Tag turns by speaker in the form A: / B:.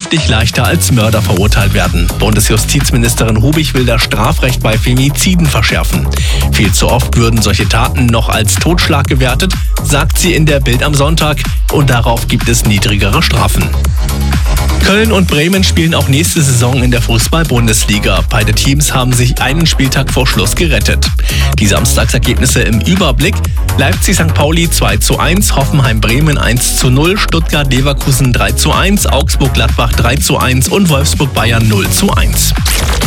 A: künftig leichter als Mörder verurteilt werden. Bundesjustizministerin Hubig will das Strafrecht bei Femiziden verschärfen. Viel zu oft würden solche Taten noch als Totschlag gewertet, sagt sie in der Bild am Sonntag, und darauf gibt es niedrigere Strafen. Köln und Bremen spielen auch nächste Saison in der Fußball-Bundesliga. Beide Teams haben sich einen Spieltag vor Schluss gerettet. Die Samstagsergebnisse im Überblick: Leipzig-St. Pauli 2:1, Hoffenheim-Bremen 1:0, Stuttgart-Leverkusen 3:1, Augsburg-Gladbach 3:1 und Wolfsburg-Bayern 0:1.